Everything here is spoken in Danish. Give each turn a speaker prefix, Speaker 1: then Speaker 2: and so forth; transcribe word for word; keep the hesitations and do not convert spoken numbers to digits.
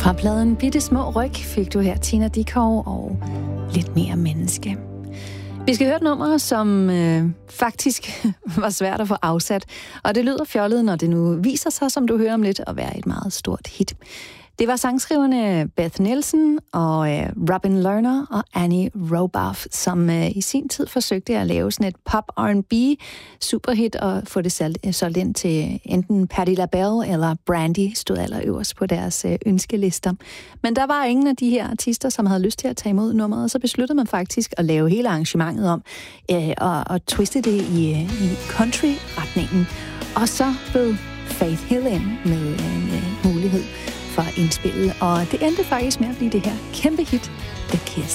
Speaker 1: Fra pladen Bitte Små Ryg fik du her Tina Dickow og Lidt mere menneske. Vi skal høre et nummer, som øh, faktisk var svært at få afsat, og det lyder fjollet, når det nu viser sig, som du hører om lidt, at være et meget stort hit. Det var sangskriverne Beth Nielsen og øh, Robin Lerner og Annie Robaff, som øh, i sin tid forsøgte at lave sådan et pop R and B superhit og få det solgt ind til enten Patti LaBelle eller Brandy, stod allerøverst på deres øh, ønskelister. Men der var ingen af de her artister, som havde lyst til at tage imod nummeret, og så besluttede man faktisk at lave hele arrangementet om øh, og, og twiste det i, i country-retningen. Og så blev Faith Hill ind med en øh, mulighed for at indspille, og det endte faktisk med at blive det her kæmpe hit, The Kiss.